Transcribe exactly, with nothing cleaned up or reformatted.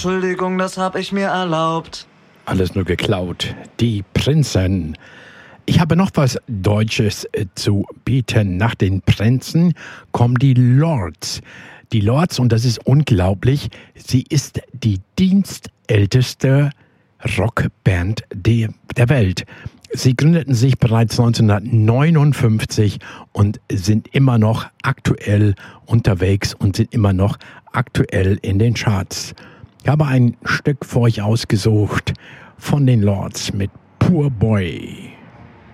Entschuldigung, das hab ich mir erlaubt. Alles nur geklaut. Die Prinzen. Ich habe noch was Deutsches äh, zu bieten. Nach den Prinzen kommen die Lords. Die Lords, und das ist unglaublich, sie ist die dienstälteste Rockband de, der Welt. Sie gründeten sich bereits neunzehnhundertneunundfünfzig und sind immer noch aktuell unterwegs und sind immer noch aktuell in den Charts. Ich habe ein Stück für euch ausgesucht von den Lords mit Poor Boy.